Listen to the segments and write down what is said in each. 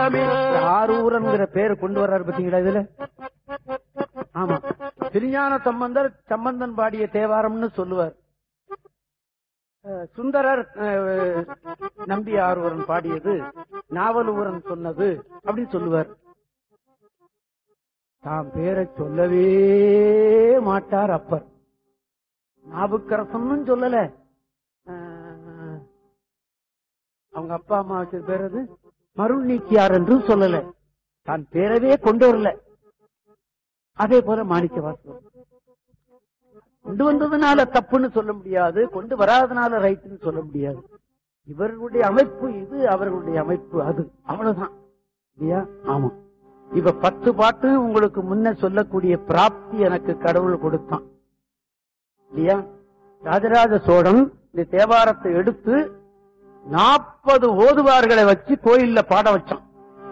எல்லாமே ஆரூரன்ங்கிற பேரை கொண்டு வர்றாரு பாத்தீங்களா இதுல. ஆமா, திருஞான சம்பந்தர் சம்பந்தன் பாடிய தேவாரம்னு சொல்லுவார். சுந்தரர் நம்பி ஆரூரன் பாடியது நாவலூரன் சொன்னது அப்படின்னு சொல்லுவார். தாம் பேரை சொல்லவே மாட்டார் அப்பர். நாவுக்கரசன் சொல்லல, அவங்க அப்பா அம்மா வச்ச பேர் அது மருள் நீக்கியார் என்றும் சொல்லல, தான் பேரவே கொண்டு வரல. அதே போல மாணிக்க வாசகர் கொண்டு வந்ததுனால தப்புன்னு சொல்ல முடியாது, கொண்டு வராதனால ரைட்னு சொல்ல முடியாது. இவர்களுடைய அமைப்பு இது, அவர்களுடைய அமைப்பு அது, அவ்வளவுதான் இல்லையா? ஆமா. இப்ப 10 பாட்டு உங்களுக்கு முன்ன சொல்லக்கூடிய பிராப்தி எனக்கு கடவுள் கொடுத்தான் இல்லையா? ராஜராஜ சோழன் இந்த தேவாரத்தை எடுத்து 40 ஓதுவார்களை வச்சு கோயில்ல பாட வச்சான்.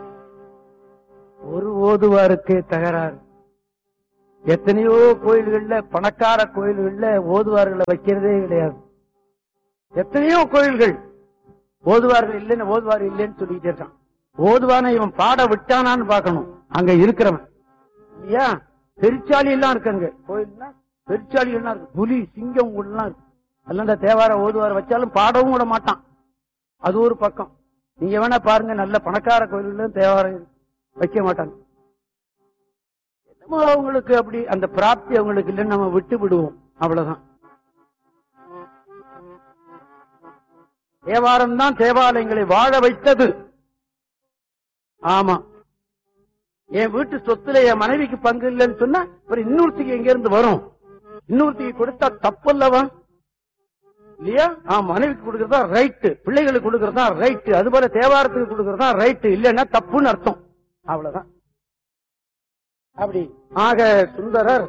ஒரு ஓதுவாருக்கே தகராறு. எத்தனையோ கோயில்கள்ல, பணக்கார கோயில்கள்ல ஓதுவார்களை வைக்கிறதே கிடையாது. எத்தனையோ கோயில்கள் ஓதுவார்கள் இல்லைன்னு, ஓதுவார் இல்லைன்னு சொல்லிட்டு இருக்கான். ஓதுவான இவன் பாட விட்டானான்னு பாக்கணும் அங்க இருக்கிறவன் இல்லையா? பெருச்சாளி எல்லாம் இருக்காங்க கோயில்னா, பெருச்சாளி எல்லாம் இருக்கு, புலி சிங்கம் எல்லாம் இருக்கு. அதெல்லாம் இந்த தேவார ஓதுவார் வச்சாலும் பாடவும் விட மாட்டான். அது ஒரு பக்கம். நீங்க வேணா பாருங்க, நல்ல பணக்கார கோயில்ல தேவாரம் வைக்க மாட்டாங்க. என்னமோ அவங்களுக்கு அப்படி அந்த பிராப்தி அவங்களுக்கு இல்லைன்னு நம்ம விட்டு விடுவோம், அவ்வளவுதான். தேவாரம் தான் தேவாலயங்களை வாழ வைத்தது. ஆமா, என் வீட்டு சொத்துல என் மனைவிக்கு பங்கு இல்லைன்னு சொன்னா இன்னொருத்திக்கு எங்க இருந்து வரும்? இன்னொருத்திக்கு கொடுத்தா தப்பல்லவா இல்லையா? மனைவிக்கு கொடுக்கறதா ரைட்டு, பிள்ளைகளுக்கு கொடுக்கறதா ரைட்டு, அது போல தேவாரத்துக்கு கொடுக்கறதா ரைட்டு, இல்லைன்னா தப்புன்னு அர்த்தம், அவ்வளவுதான். அப்படி ஆக சுந்தரர்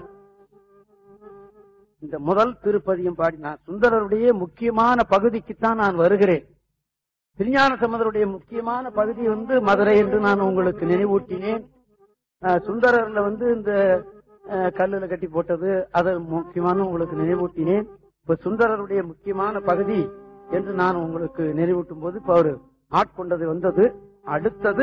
இந்த முதல் திருப்பதியும் பாடினார். சுந்தரருடைய முக்கியமான பகுதிக்குத்தான் நான் வருகிறேன். திருஞான சம்பந்தருடைய முக்கியமான பகுதி மதுரை என்று நான் உங்களுக்கு நினைவூட்டினேன். சுந்தரர்ல இந்த கல்லுல கட்டி போட்டது அது முக்கியமான உங்களுக்கு நினைவூட்டினேன். இப்ப சுந்தரருடைய முக்கியமான பகுதி என்று நான் உங்களுக்கு நினைவூட்டும் போது இப்ப அவரு ஆட்கொண்டது வந்தது. அடுத்தது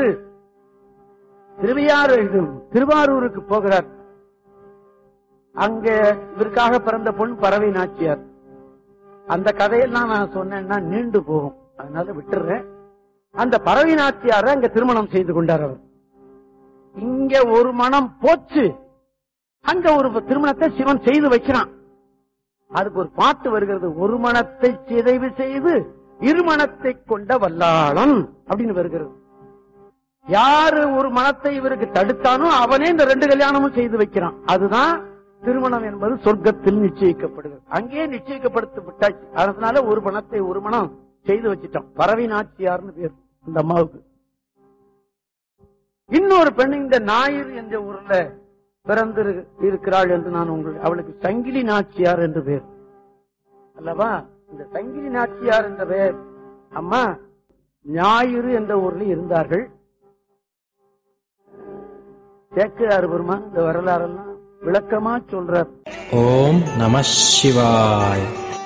திருவாரூருக்கு போகிறார். அங்க இவருக்காக பிறந்த பொன் பறவை நாச்சியார். அந்த கதையெல்லாம் நான் சொன்னேன்னா நீண்டு போகும், அதனால விட்டுறேன். அந்த பறவை நாச்சியார அங்க திருமணம் செய்து கொண்டார் அவர். இங்க ஒரு மனம் போச்சு, அங்க ஒரு திருமணத்தை சிவன் செய்து வைக்கிறான். அதுக்கு ஒரு பாட்டு வருகிறது, ஒரு மனத்தை சிதைவு செய்து இருமணத்தை கொண்ட வல்லாளன் அப்படின்னு வருகிறது. யாரு ஒரு மனத்தை இவருக்கு தடுத்தானோ அவனே இந்த 2 கல்யாணமும் செய்து வைக்கிறான். அதுதான் திருமணம் என்பது சொர்க்கத்தில் நிச்சயிக்கப்படுகிறது. அங்கே நிச்சயிக்கப்படுத்தப்பட்டாச்சு. அதனால ஒரு மனத்தை ஒரு மனம் செய்து வச்சிட்டோம். பறவை நாச்சியார்னு பேர் இந்த அம்மாவுக்கு. இன்னொரு பெண் இந்த ஞாயிறு என்ற ஊர்ல பிறந்து இருக்கிறாள் என்று நான் அவளுக்கு சங்கிலி நாச்சியார் என்று பேர் அல்லவா? இந்த சங்கிலி நாச்சியார் என்ற பேர் அம்மா ஞாயிறு என்ற ஊர்ல இருந்தார்கள். சேக்கிழார் பெருமான் இந்த வரலாறெல்லாம் விளக்கமா சொல்றார். ஓம் நம சிவாய.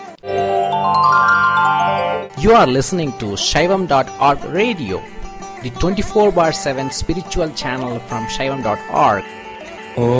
You are listening to Shaivam.org radio, the 24/7 spiritual channel from Shaivam.org.